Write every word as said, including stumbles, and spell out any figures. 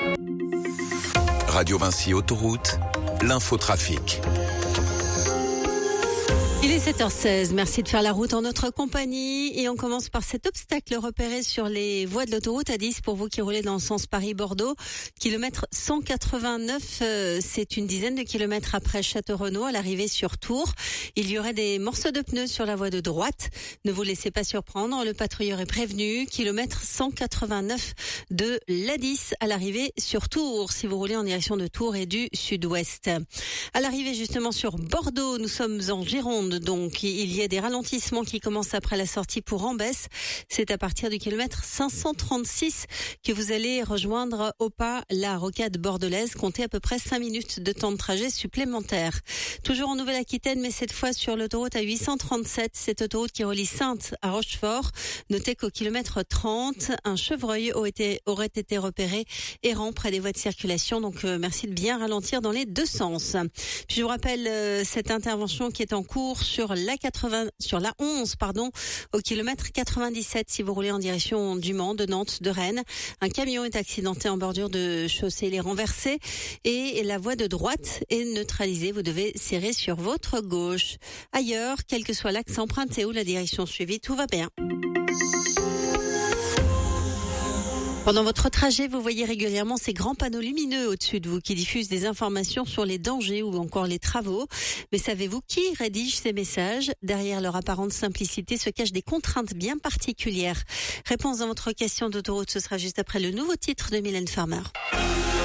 Radio Vinci Autoroute, l'infotrafic. Il est sept heures seize, merci de faire la route en notre compagnie et on commence par cet obstacle repéré sur les voies de l'autoroute A dix pour vous qui roulez dans le sens Paris-Bordeaux. Kilomètre cent quatre-vingt-neuf, euh, c'est une dizaine de kilomètres après Château-Renaud à l'arrivée sur Tours. Il y aurait des morceaux de pneus sur la voie de droite. Ne vous laissez pas surprendre, le patrouilleur est prévenu. Kilomètre cent quatre-vingt-neuf de l'A dix à l'arrivée sur Tours si vous roulez en direction de Tours et du sud-ouest. À l'arrivée justement sur Bordeaux, nous sommes en Gironde. Donc, il y a des ralentissements qui commencent après la sortie pour Ambès. C'est à partir du kilomètre cinq cent trente-six que vous allez rejoindre au pas la rocade bordelaise. Comptez à peu près cinq minutes de temps de trajet supplémentaire. Toujours en Nouvelle-Aquitaine, mais cette fois sur l'autoroute A huit cent trente-sept, cette autoroute qui relie Saintes à Rochefort. Notez qu'au kilomètre trente, un chevreuil aurait été, aurait été repéré errant près des voies de circulation. Donc, euh, merci de bien ralentir dans les deux sens. Puis je vous rappelle euh, cette intervention qui est en cours sur la quatre-vingts, sur la onze, pardon, au kilomètre quatre-vingt-dix-sept, si vous roulez en direction du Mans, de Nantes, de Rennes. Un camion est accidenté en bordure de chaussée, il est renversé et la voie de droite est neutralisée. Vous devez serrer sur votre gauche. Ailleurs, quel que soit l'axe emprunté ou la direction suivie, tout va bien. Pendant votre trajet, vous voyez régulièrement ces grands panneaux lumineux au-dessus de vous qui diffusent des informations sur les dangers ou encore les travaux. Mais savez-vous qui rédige ces messages? Derrière leur apparente simplicité se cachent des contraintes bien particulières. Réponse dans votre question d'autoroute, ce sera juste après le nouveau titre de Mylène Farmer.